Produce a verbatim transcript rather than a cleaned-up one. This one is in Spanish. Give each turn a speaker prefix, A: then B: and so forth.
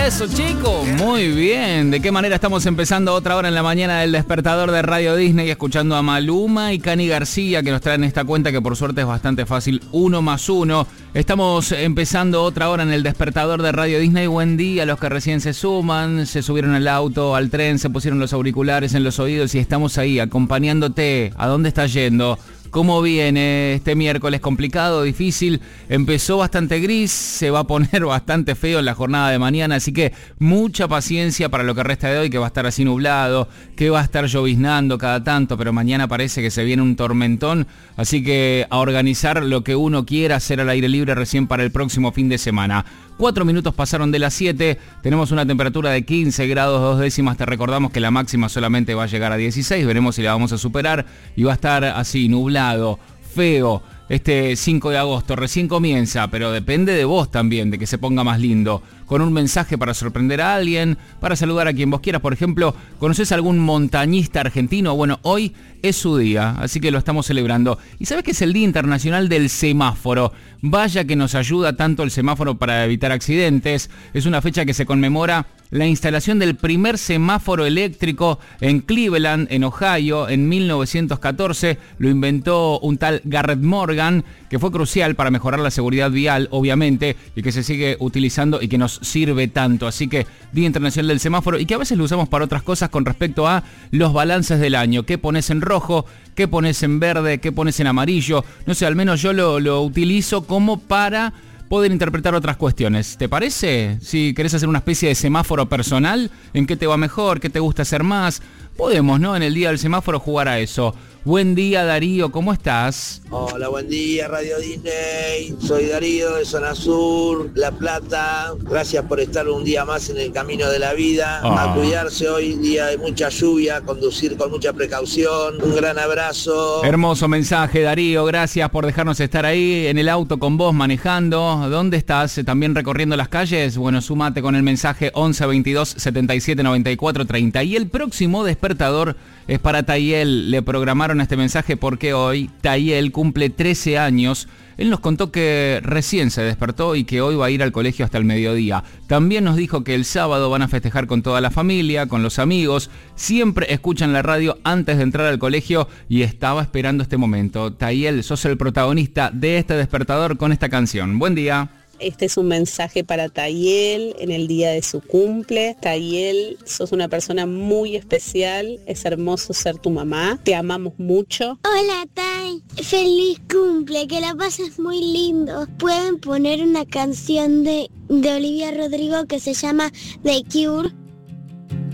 A: Eso, chicos, muy bien. ¿De qué manera estamos empezando otra hora en la mañana del despertador de Radio Disney, escuchando a Maluma y Cani García, que nos traen esta cuenta que por suerte es bastante fácil, uno más uno. Estamos empezando otra hora en el despertador de Radio Disney. Buen día a los que recién se suman, se subieron al auto, al tren, se pusieron los auriculares en los oídos y estamos ahí acompañándote. ¿A dónde estás yendo? ¿Cómo viene este miércoles? ¿Complicado, difícil? Empezó bastante gris, se va a poner bastante feo en la jornada de mañana, así que mucha paciencia para lo que resta de hoy, que va a estar así nublado, que va a estar lloviznando cada tanto, pero mañana parece que se viene un tormentón, así que a organizar lo que uno quiera hacer al aire libre recién para el próximo fin de semana. Cuatro minutos pasaron de las siete, tenemos una temperatura de quince grados, dos décimas, te recordamos que la máxima solamente va a llegar a dieciséis, veremos si la vamos a superar y va a estar así nublado, feo. Este cinco de agosto recién comienza, pero depende de vos también, de que se ponga más lindo. Con un mensaje para sorprender a alguien, para saludar a quien vos quieras. Por ejemplo, ¿conocés algún montañista argentino? Bueno, hoy es su día, así que lo estamos celebrando. ¿Y sabés que es el Día Internacional del Semáforo? Vaya que nos ayuda tanto el semáforo para evitar accidentes. Es una fecha que se conmemora la instalación del primer semáforo eléctrico en Cleveland, en Ohio, en mil novecientos catorce. Lo inventó un tal Garrett Morgan, que fue crucial para mejorar la seguridad vial, obviamente, y que se sigue utilizando y que nos sirve tanto. Así que Día Internacional del Semáforo, y que a veces lo usamos para otras cosas con respecto a los balances del año. ¿Qué pones en rojo? ¿Qué pones en verde? ¿Qué pones en amarillo? No sé, al menos yo lo, lo utilizo como para poder interpretar otras cuestiones. ¿Te parece? Si querés hacer una especie de semáforo personal, ¿en qué te va mejor? ¿Qué te gusta hacer más? Podemos, ¿no? En el Día del Semáforo jugar a eso. Buen día, Darío, ¿cómo estás?
B: Hola, buen día, Radio Disney. Soy Darío de Zona Sur, La Plata. Gracias por estar un día más en el camino de la vida.
A: Oh.
B: A cuidarse hoy, día de mucha lluvia, conducir con mucha precaución. Un gran abrazo.
A: Hermoso mensaje, Darío. Gracias por dejarnos estar ahí en el auto con vos, manejando. ¿Dónde estás? ¿También recorriendo las calles? Bueno, sumate con el mensaje once veintidós setenta y siete noventa y cuatro treinta. Y el próximo despertador es para Tayel. Le programaron este mensaje porque hoy Tayel cumple trece años. Él nos contó que recién se despertó y que hoy va a ir al colegio hasta el mediodía. También nos dijo que el sábado van a festejar con toda la familia, con los amigos. Siempre escuchan la radio antes de entrar al colegio y estaba esperando este momento. Tayel, sos el protagonista de este despertador con esta canción. Buen día.
C: Este es un mensaje para Tayel en el día de su cumple. Tayel, sos una persona muy especial, es hermoso ser tu mamá, te amamos mucho.
D: Hola Tay, feliz cumple, que la pases muy lindo. Pueden poner una canción de, de Olivia Rodrigo que se llama The Cure.